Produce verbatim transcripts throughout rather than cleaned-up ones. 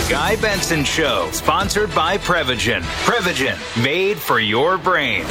The Guy Benson Show, sponsored by Prevagen. Prevagen, made for your brain.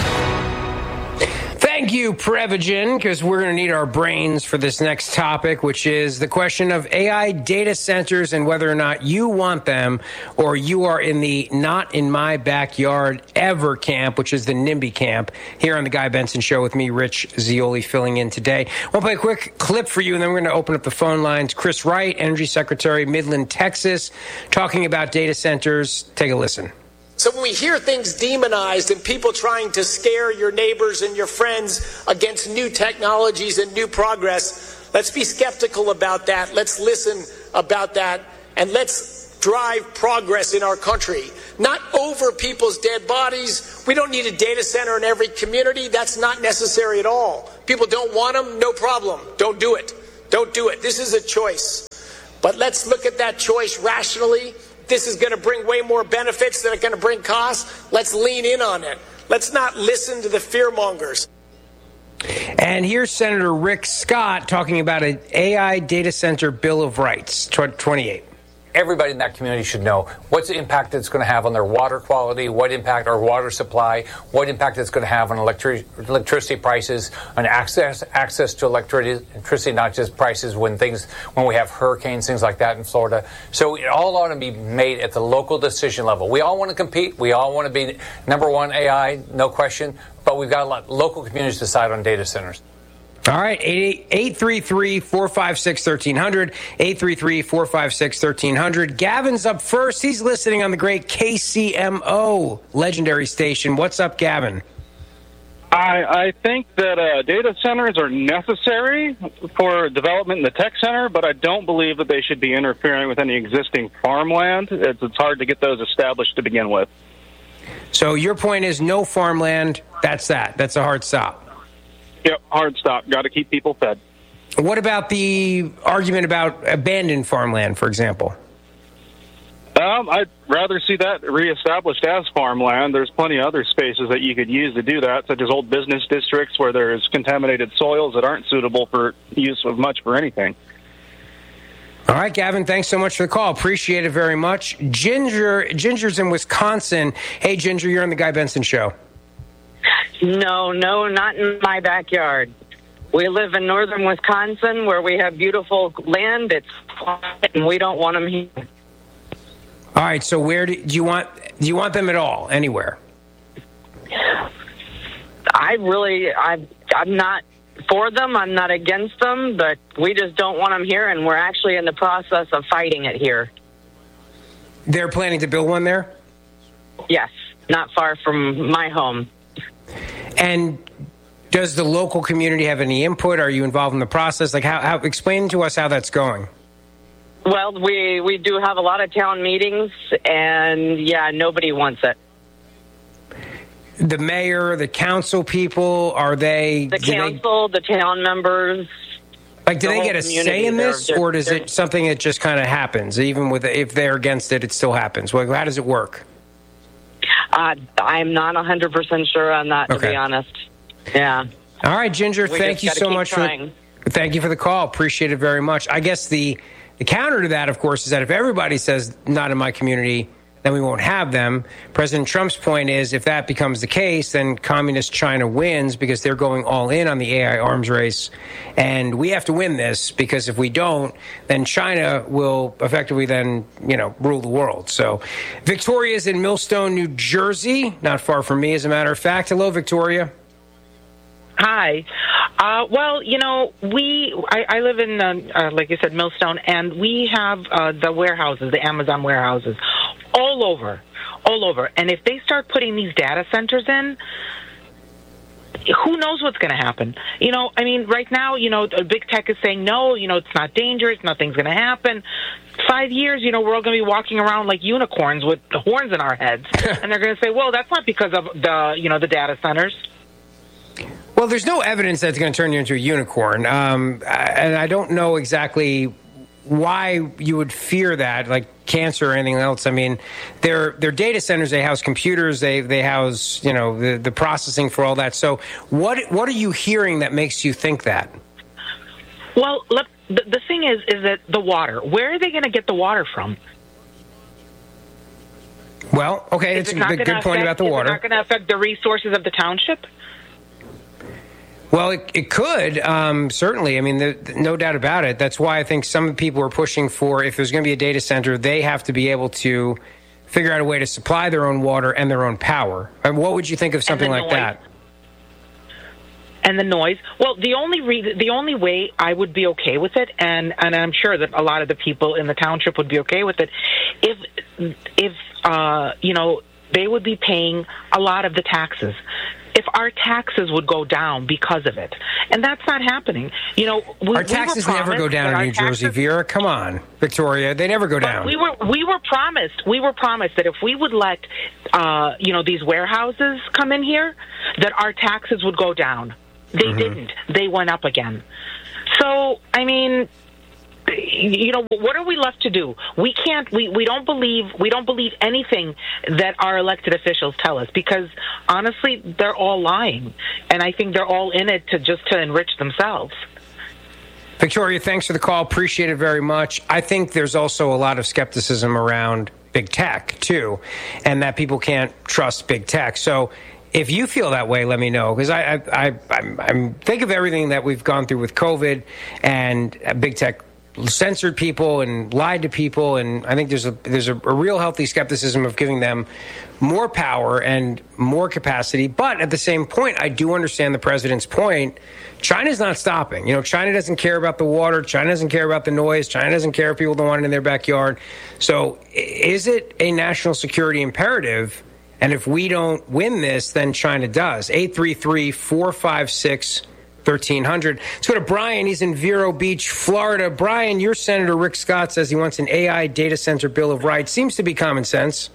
Thank you, Prevagen, because we're going to need our brains for this next topic, which is the question of A I data centers and whether or not you want them or you are in the not in my backyard ever camp, which is the NIMBY camp, here on the Guy Benson Show with me, Rich Zeoli, filling in today. I'll play a quick clip for you, and then we're going to open up the phone lines. Chris Wright, Energy Secretary, Midland, Texas, talking about data centers. Take a listen. So when we hear things demonized and people trying to scare your neighbors and your friends against new technologies and new progress, let's be skeptical about that. Let's listen about that, and let's drive progress in our country. Not over people's dead bodies. We don't need a data center in every community. That's not necessary at all. People don't want them, no problem. Don't do it. Don't do it. This is a choice. But let's look at that choice rationally. This is going to bring way more benefits than it's going to bring costs. Let's lean in on it. Let's not listen to the fearmongers. And here's Senator Rick Scott talking about an A I data center Bill of Rights, twenty-eight. Everybody in that community should know what's the impact it's going to have on their water quality, what impact our water supply, what impact it's going to have on electric, electricity prices, on access access to electricity, not just prices when things when we have hurricanes, things like that in Florida. So it all ought to be made at the local decision level. We all want to compete. We all want to be number one A I, no question. But we've got a lot local communities decide on data centers. All right, eight three three, four five six, one three zero zero, eight three three, four five six, one three zero zero. Gavin's up first. He's listening on the great K C M O legendary station. What's up, Gavin? I, I think that uh, data centers are necessary for development in the tech center, but I don't believe that they should be interfering with any existing farmland. It's, it's hard to get those established to begin with. So your point is no farmland. That's that. That's a hard stop. Yep, hard stop. Got to keep people fed. What about the argument about abandoned farmland, for example? Um, I'd rather see that reestablished as farmland. There's plenty of other spaces that you could use to do that, such as old business districts where there's contaminated soils that aren't suitable for use of much for anything. All right, Gavin, thanks so much for the call. Appreciate it very much. Ginger, Ginger's in Wisconsin. Hey, Ginger, you're on the Guy Benson Show. No, no, not in my backyard. We live in northern Wisconsin where we have beautiful land. It's quiet, and we don't want them here. All right, so where do, do you want do you want them at all, anywhere? I really, I, I'm not for them. I'm not against them, but we just don't want them here, and we're actually in the process of fighting it here. They're planning to build one there? Yes, not far from my home. And does the local community have any input? Are you involved in the process? Like, how, how explain to us how that's going. Well, we, we do have a lot of town meetings, and, yeah, nobody wants it. The mayor, the council people, are they... The council, they, the town members... Like, do the they get a say in this, they're, or is they're, it something that just kind of happens? Even with if they're against it, it still happens. Well, how does it work? Uh, I'm not one hundred percent sure on that, to okay. be honest. Yeah. All right, Ginger, we thank you so much trying. for thank you for the call. Appreciate it very much. I guess the, the counter to that, of course, is that if everybody says not in my community, then we won't have them. President Trump's point is if that becomes the case, then communist China wins because they're going all in on the A I arms race. And we have to win this because if we don't, then China will effectively then, you know, rule the world. So Victoria's in Millstone, New Jersey, not far from me, as a matter of fact. Hello, Victoria. Hi. Uh, well, you know, we, I, I live in, uh, uh, like you said, Millstone, and we have uh, the warehouses, the Amazon warehouses, all over, all over. And if they start putting these data centers in, who knows what's going to happen? You know, I mean, right now, you know, big tech is saying, no, you know, it's not dangerous, nothing's going to happen. Five years, you know, we're all going to be walking around like unicorns with the horns in our heads. And they're going to say, well, that's not because of the, you know, the data centers. Well, there's no evidence that's going to turn you into a unicorn. Um, and I don't know exactly why you would fear that, like cancer or anything else. I mean, they're, they're data centers. They house computers. They they house, you know, the, the processing for all that. So what what are you hearing that makes you think that? Well, look, the, the thing is, is that the water. Where are they going to get the water from? Well, okay, it's a good, good point affect, about the is water. Is it not going to affect the resources of the township? Well, it, it could, um, certainly. I mean, the, the, no doubt about it. That's why I think some people are pushing for, if there's going to be a data center, they have to be able to figure out a way to supply their own water and their own power. And what would you think of something like noise. that? And the noise. Well, the only re- the only way I would be okay with it, and, and I'm sure that a lot of the people in the township would be okay with it, if if uh, you know, they would be paying a lot of the taxes. If our taxes would go down because of it, and that's not happening. You know, we, our taxes we were never go down in New taxes, Jersey, Vera. Come on, Victoria, they never go down. We were we were promised we were promised that if we would let uh, you know, these warehouses come in here, that our taxes would go down. They mm-hmm. didn't. They went up again. So, I mean, you know, what are we left to do? We can't. We, we don't believe. We don't believe anything that our elected officials tell us, because honestly, they're all lying, and I think they're all in it to just to enrich themselves. Victoria, thanks for the call. Appreciate it very much. I think there's also a lot of skepticism around big tech too, and that people can't trust big tech. So, if you feel that way, let me know, because I, I, I, I'm, I'm think of everything that we've gone through with COVID, and big tech censored people and lied to people, and I think there's a there's a, a real healthy skepticism of giving them more power and more capacity. But at the same point, I do understand the president's point. China's not stopping. You know, China doesn't care about the water. China doesn't care about the noise. China doesn't care if people don't want it in their backyard. So, is it a national security imperative? And if we don't win this, then China does. eight three three, four five six, one three zero zero. Let's go to Brian. He's in Vero Beach, Florida. Brian, your Senator Rick Scott says he wants an A I data center Bill of Rights. Seems to be common sense.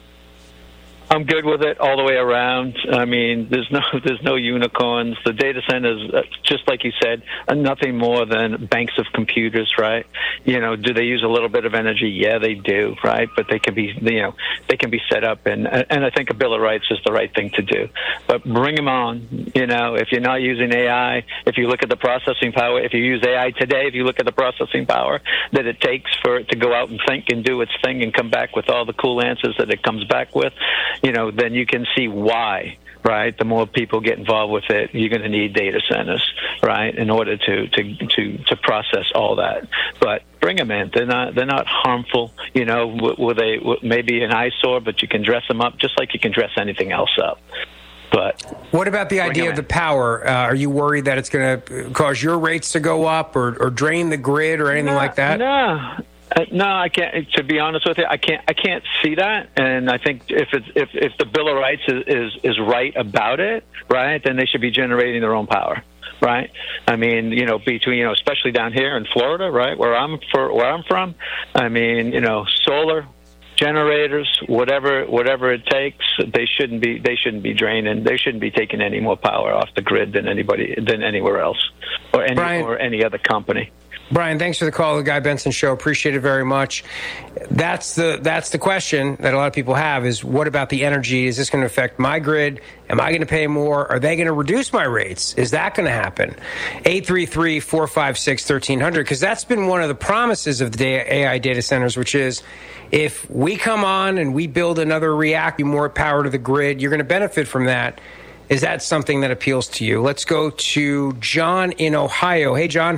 I'm good with it all the way around. I mean, there's no there's no unicorns. The data centers, just like you said, are nothing more than banks of computers, right? You know, do they use a little bit of energy? Yeah, they do, right? But they can be, you know, they can be set up, and and I think a Bill of Rights is the right thing to do. But bring them on. You know, if you're not using A I, if you look at the processing power, if you use A I today, if you look at the processing power that it takes for it to go out and think and do its thing and come back with all the cool answers that it comes back with, you know, then you can see why, right? The more people get involved with it, you're going to need data centers, right, in order to, to, to, to process all that. But bring them in. They're not they're not harmful. You know, will they maybe an eyesore, but you can dress them up just like you can dress anything else up. But what about the idea of the power? Uh, are you worried that it's going to cause your rates to go up or, or drain the grid or anything no, like that? No. Uh, no, I can't. To be honest with you, I can't. I can't see that. And I think if it's if if the Bill of Rights is, is is right about it, right, then they should be generating their own power, right? I mean, you know, between you know, especially down here in Florida, right, where I'm for where I'm from. I mean, you know, solar generators, whatever whatever it takes, they shouldn't be they shouldn't be draining. They shouldn't be taking any more power off the grid than anybody than anywhere else or any Brian, or any other company. Brian, thanks for the call, the Guy Benson Show. Appreciate it very much. That's the that's the question that a lot of people have is, what about the energy? Is this going to affect my grid? Am I going to pay more? Are they going to reduce my rates? Is that going to happen? eight three three, four five six, one three zero zero, because that's been one of the promises of the A I data centers, which is if we come on and we build another reactor, more power to the grid, you're going to benefit from that. Is that something that appeals to you? Let's go to John in Ohio. Hey, John.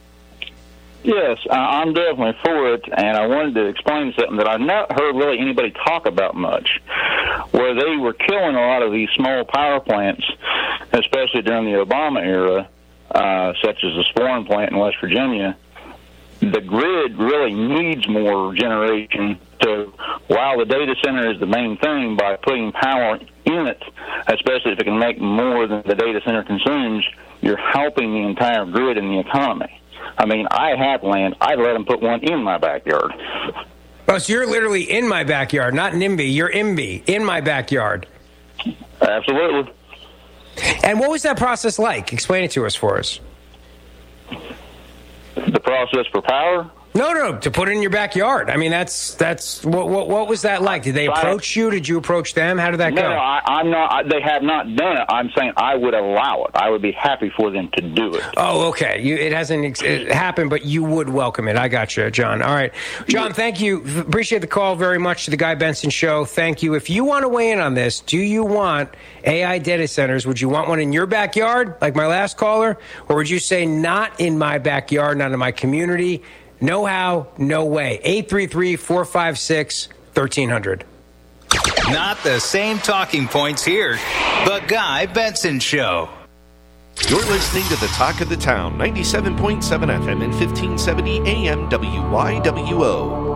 Yes, I'm definitely for it, and I wanted to explain something that I've not heard really anybody talk about much, where they were killing a lot of these small power plants, especially during the Obama era, uh, such as the Sporn plant in West Virginia. The grid really needs more generation to, while the data center is the main thing, by putting power in it, especially if it can make more than the data center consumes, you're helping the entire grid and the economy. I mean, I have land. I'd let them put one in my backyard. Oh, so you're literally in my backyard, not NIMBY. You're IMBY, in my backyard. Absolutely. And what was that process like? Explain it to us for us. The process for power? No, no, to put it in your backyard. I mean, that's that's what what, what was that like? Did they approach you? Did you approach them? How did that no, go? No, I, I'm not. I, they have not done it. I'm saying I would allow it. I would be happy for them to do it. Oh, okay. You, it hasn't it happened, but you would welcome it. I got you, John. All right, John. Thank you. Appreciate the call very much to the Guy Benson Show. Thank you. If you want to weigh in on this, do you want A I data centers? Would you want one in your backyard, like my last caller, or would you say not in my backyard, not in my community? No how, no way. eight three three, four five six, one three zero zero. Not the same talking points here. The Guy Benson Show. You're listening to the Talk of the Town, ninety-seven point seven F M and fifteen seventy A M W Y W O.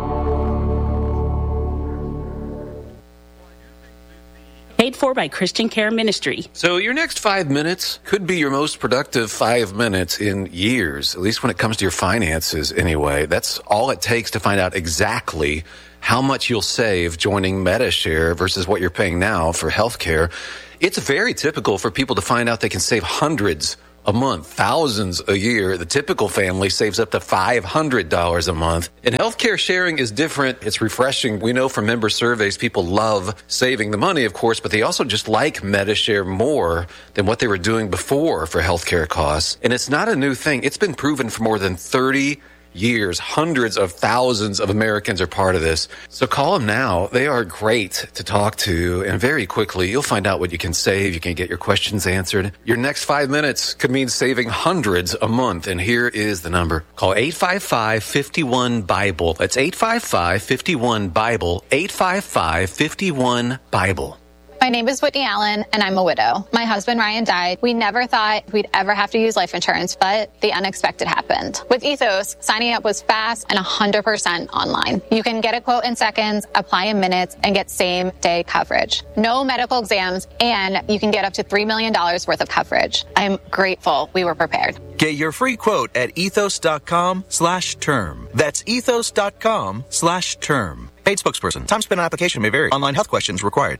Paid for by Christian Care Ministry. So your next five minutes could be your most productive five minutes in years, at least when it comes to your finances anyway. That's all it takes to find out exactly how much you'll save joining MediShare versus what you're paying now for healthcare. It's very typical for people to find out they can save hundreds a month, thousands a year. The typical family saves up to five hundred dollars a month. And healthcare sharing is different. It's refreshing. We know from member surveys, people love saving the money, of course, but they also just like MediShare more than what they were doing before for healthcare costs. And it's not a new thing. It's been proven for more than thirty years. Hundreds of thousands of Americans are part of this. So call them now. They are great to talk to, and very quickly you'll find out what you can save. You can get your questions answered. Your next five minutes could mean saving hundreds a month, and here is the number. Call eight five five, five one, BIBLE. That's eight five five, five one, BIBLE. eight five five, five one, BIBLE. My name is Whitney Allen, and I'm a widow. My husband, Ryan, died. We never thought we'd ever have to use life insurance, but the unexpected happened. With Ethos, signing up was fast and one hundred percent online. You can get a quote in seconds, apply in minutes, and get same-day coverage. No medical exams, and you can get up to three million dollars worth of coverage. I'm grateful we were prepared. Get your free quote at ethos.com slash term. That's ethos.com slash term. Paid spokesperson. Time spent on application may vary. Online health questions required.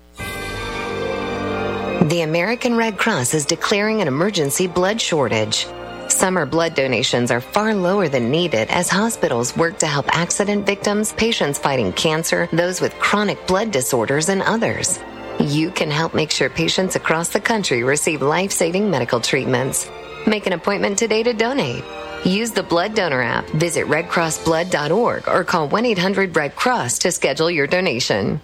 The American Red Cross is declaring an emergency blood shortage. Summer blood donations are far lower than needed as hospitals work to help accident victims, patients fighting cancer, those with chronic blood disorders, and others. You can help make sure patients across the country receive life-saving medical treatments. Make an appointment today to donate. Use the Blood Donor app, visit red cross blood dot org, or call one eight hundred red cross to schedule your donation.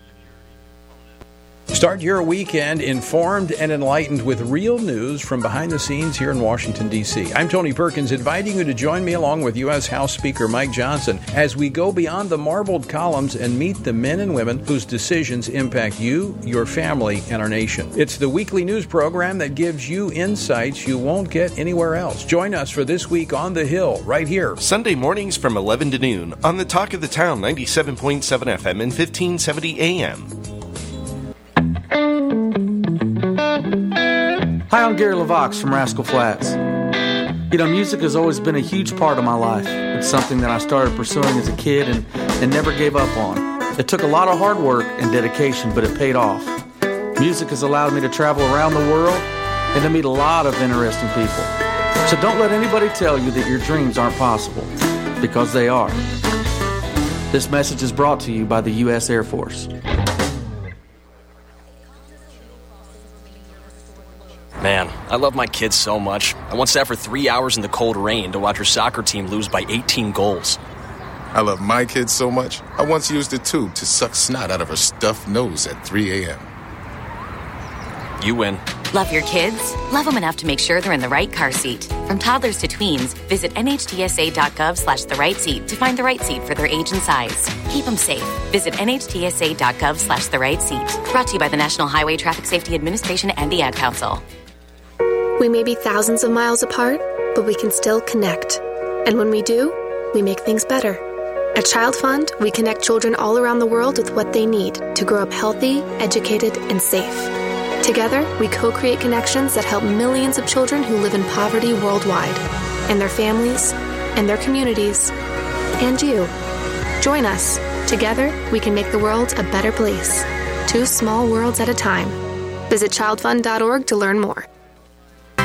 Start your weekend informed and enlightened with real news from behind the scenes here in Washington, D C. I'm Tony Perkins, inviting you to join me along with U S House Speaker Mike Johnson as we go beyond the marbled columns and meet the men and women whose decisions impact you, your family, and our nation. It's the weekly news program that gives you insights you won't get anywhere else. Join us for This Week on the Hill, right here. Sunday mornings from eleven to noon on the Talk of the Town, ninety-seven point seven F M and fifteen seventy A M. Hi, I'm Gary LaVox from Rascal Flatts. You know, music has always been a huge part of my life. It's something that I started pursuing as a kid and, and never gave up on. It took a lot of hard work and dedication, but it paid off. Music has allowed me to travel around the world and to meet a lot of interesting people. So don't let anybody tell you that your dreams aren't possible, because they are. This message is brought to you by the U S Air Force. Man, I love my kids so much. I once sat for three hours in the cold rain to watch her soccer team lose by eighteen goals. I love my kids so much, I once used a tube to suck snot out of her stuffed nose at three a.m. You win. Love your kids? Love them enough to make sure they're in the right car seat. From toddlers to tweens, visit N H T S A dot gov slash the right seat to find the right seat for their age and size. Keep them safe. Visit N H T S A dot gov slash the right seat. Brought to you by the National Highway Traffic Safety Administration and the Ad Council. We may be thousands of miles apart, but we can still connect. And when we do, we make things better. At Child Fund, we connect children all around the world with what they need to grow up healthy, educated, and safe. Together, we co-create connections that help millions of children who live in poverty worldwide, and their families, and their communities, and you. Join us. Together, we can make the world a better place. Two small worlds at a time. Visit child fund dot org to learn more.